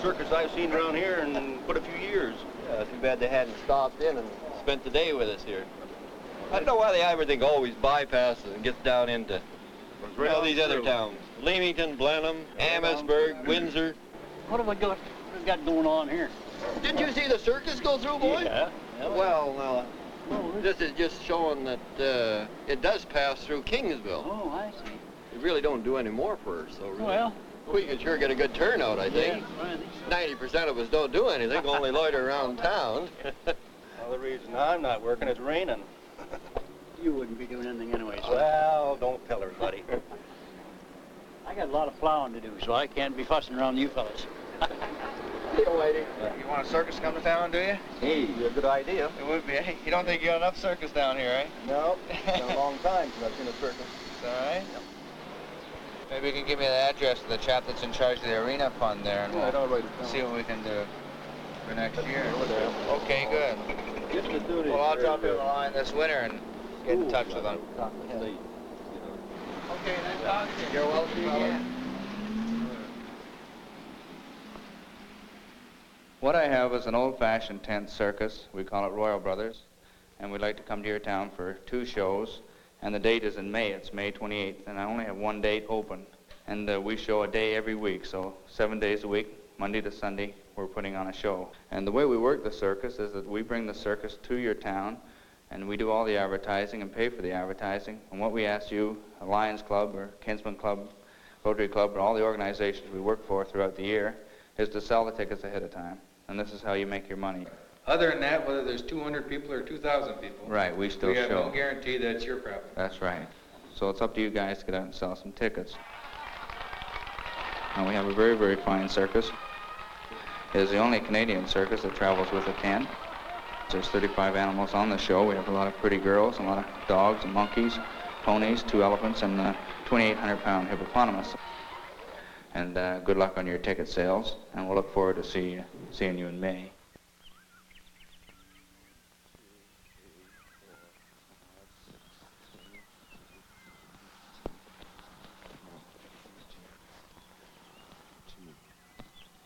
circus I've seen around here in quite a few years. Yeah, too bad they hadn't stopped in and spent the day with us here. I don't know why everything always bypasses and gets down into these other towns. Leamington, Blenheim, Amherstburg, Windsor. What have we got going on here? Didn't you see the circus go through, boy? Yeah. Well, this is just showing that it does pass through Kingsville. Oh, I see. They really don't do any more for us, so really. Well, we could sure get a good turnout, I think. Yeah, 90% of us don't do anything, only loiter around town. Well, the reason I'm not working is raining. you wouldn't be doing anything anyway, so. Well, don't tell everybody. I got a lot of plowing to do, so I can't be fussing around you fellas. Hey, lady. You want a circus come to town, do you? Hey, a good idea. It would be. Hey, you don't think you got enough circus down here, eh? No, it's been a long time since I've seen a circus. All right. Maybe you can give me the address of the chap that's in charge of the arena fund there, and we'll see what we can do for next year. Okay, good. Well, I'll drop you a line this winter and get in touch with him. Okay, nice talking to you. You're welcome, fella. What I have is an old-fashioned tent circus. We call it Royal Brothers, and we'd like to come to your town for 2 shows, and the date is in May. It's May 28th, and I only have 1 date open, and we show a day every week, so 7 days a week, Monday to Sunday, we're putting on a show. And the way we work the circus is that we bring the circus to your town, and we do all the advertising and pay for the advertising, and what we ask you, a Lions Club or Kinsman Club, Rotary Club, or all the organizations we work for throughout the year, is to sell the tickets ahead of time. And this is how you make your money. Other than that, whether there's 200 people or 2,000 people, right, we still we have show. no guarantee that it's your profit. That's right. So it's up to you guys to get out and sell some tickets. Now we have a very, very fine circus. It is the only Canadian circus that travels with a tent. There's 35 animals on the show. We have a lot of pretty girls, a lot of dogs and monkeys, ponies, 2 elephants, and a 2,800-pound hippopotamus. And good luck on your ticket sales, and we'll look forward to seeing you in May.